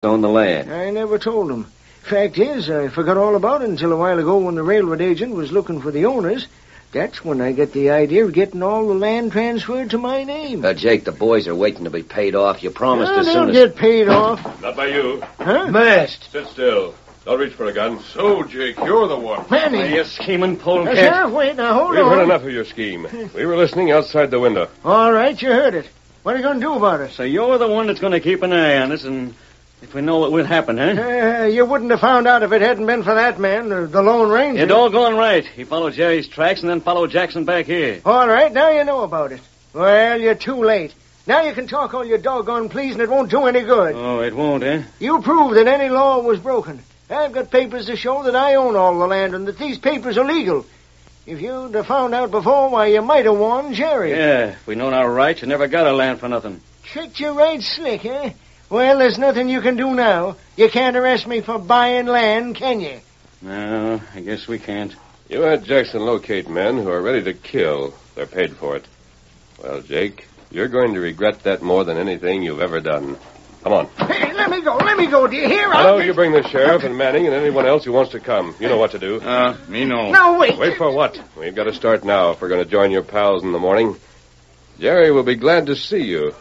own the land? I never told him. Fact is, I forgot all about it until a while ago when the railroad agent was looking for the owners. That's when I get the idea of getting all the land transferred to my name. Jake, the boys are waiting to be paid off. You promised as They'll soon as... get paid off. Not by you. Huh? Mast! Sit still. Don't reach for a gun. So, Jake, you're the one. Manny! You scheming polecat. Sheriff, wait, now hold We've on. heard enough of your scheme. We were listening outside the window. All right, you heard it. What are you going to do about it? So you're the one that's going to keep an eye on us, and if we know what will happen, huh? You wouldn't have found out if it hadn't been for that man, the Lone Ranger. It all going right. He followed Jerry's tracks and then followed Jackson back here. All right, now you know about it. Well, you're too late. Now you can talk all your doggone pleas and it won't do any good. Oh, it won't, eh? You prove that any law was broken. I've got papers to show that I own all the land and that these papers are legal. If you'd have found out before, why, you might have warned Jerry. Yeah, if we'd known our rights, you never got a land for nothing. Tricked you right slick, eh? Well, there's nothing you can do now. You can't arrest me for buying land, can you? No, I guess we can't. You had Jackson locate men who are ready to kill. They're paid for it. Well, Jake, you're going to regret that more than anything you've ever done. Come on. Hey, let me go. Do you hear? I know you bring the sheriff and Manning and anyone else who wants to come. You know what to do. Me no. No, wait. Wait for what? We've got to start now if we're going to join your pals in the morning. Jerry will be glad to see you.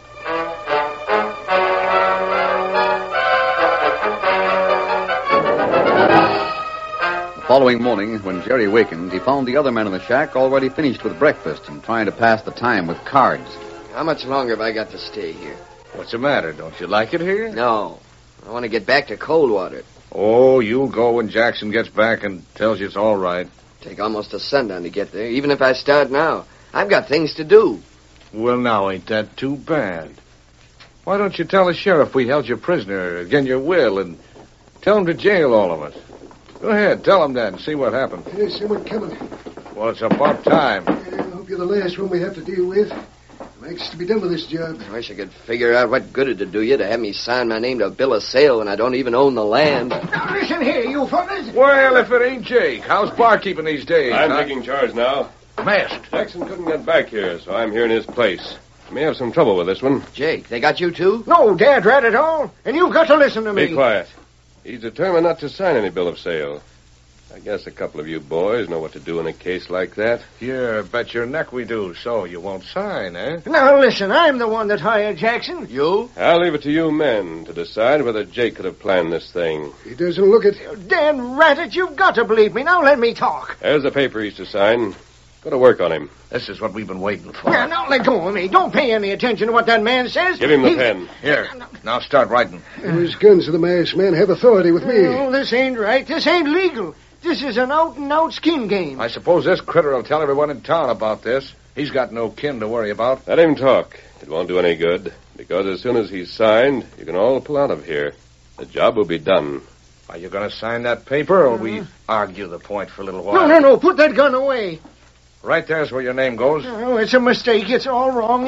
The following morning, when Jerry wakened, he found the other men in the shack already finished with breakfast and trying to pass the time with cards. How much longer have I got to stay here? What's the matter? Don't you like it here? No. I want to get back to Coldwater. Oh, you'll go when Jackson gets back and tells you it's all right. Take almost a sundown to get there, even if I start now. I've got things to do. Well, now, ain't that too bad? Why don't you tell the sheriff we held you prisoner, again your will, and tell him to jail all of us? Go ahead, tell him that and see what happens. There's someone coming. Well, it's about time. I hope you're the last one we have to deal with. I'm anxious to be done with this job. I wish I could figure out what good it'd do you to have me sign my name to a bill of sale when I don't even own the land. Now, listen here, you fellas. Well, if it ain't Jake, how's barkeeping these days? I'm taking charge now. Masked. Jackson couldn't get back here, so I'm here in his place. May have some trouble with this one. Jake, they got you too? No, Dad, rat at all. And you've got to listen to me. Be quiet. He's determined not to sign any bill of sale. I guess a couple of you boys know what to do in a case like that. Yeah, bet your neck we do, so you won't sign, eh? Now, listen, I'm the one that hired Jackson. You? I'll leave it to you men to decide whether Jake could have planned this thing. He doesn't look it. Dan Ratted, you've got to believe me. Now let me talk. There's the paper he's to sign. Go to work on him. This is what we've been waiting for. Yeah, now let go of me. Don't pay any attention to what that man says. Give him the pen. Here, now start writing. Those guns of the masked man have authority with me. Oh, this ain't right. This ain't legal. This is an out-and-out skin game. I suppose this critter will tell everyone in town about this. He's got no kin to worry about. Let him talk. It won't do any good, because as soon as he's signed, you can all pull out of here. The job will be done. Are you going to sign that paper, or will we argue the point for a little while? No. Put that gun away. Right there's where your name goes. Oh, it's a mistake. It's all wrong.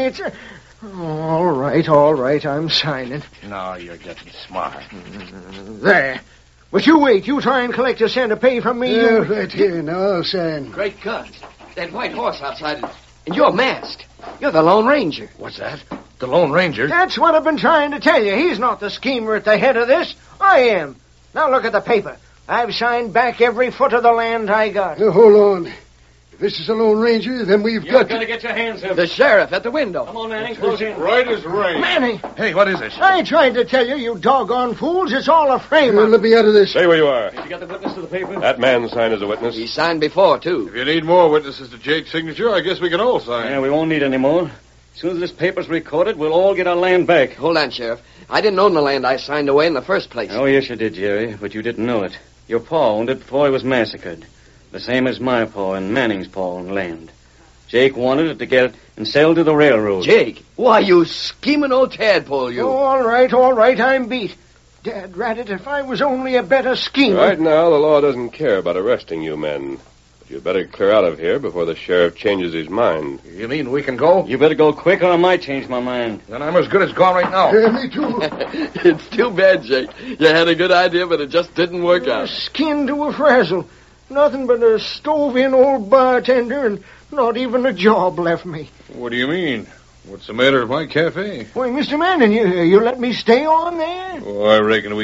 All right. I'm signing. No, you're getting smart. There. But you wait. You try and collect a cent to pay from me. Yeah, right here. Now I'll sign. Great guns. That white horse outside. And you're masked. You're the Lone Ranger. What's that? The Lone Ranger? That's what I've been trying to tell you. He's not the schemer at the head of this. I am. Now look at the paper. I've signed back every foot of the land I got. Now, hold on. If this is a Lone Ranger, then we've got to get your hands up. The sheriff at the window. Come on, Manning, close in. Right as rain. Manny, Hey, what is this? I tried to tell you, you doggone fools. It's all a frame-up. Let me out of this. Stay where you are. Did you get the witness to the paper? That man signed as a witness. He signed before, too. If you need more witnesses to Jake's signature, I guess we can all sign. Yeah, we won't need any more. As soon as this paper's recorded, we'll all get our land back. Hold on, Sheriff. I didn't own the land I signed away in the first place. Oh, yes, you did, Jerry, but you didn't know it. Your pa owned it before he was massacred. The same as my pa and Manning's pa owned land. Jake wanted it to get it and sell to the railroad. Jake? Why, you scheming old tadpole, you. Oh, all right. I'm beat. Dad ratted if I was only a better schemer. Right now, the law doesn't care about arresting you men. But you'd better clear out of here before the sheriff changes his mind. You mean we can go? You better go quick or I might change my mind. Then I'm as good as gone right now. Me too. It's too bad, Jake. You had a good idea, but it just didn't work out. Skin to a frazzle. Nothing but a stove-in old bartender and not even a job left me. What do you mean? What's the matter at my cafe? Why, Mr. Manning, you let me stay on there? Oh, I reckon we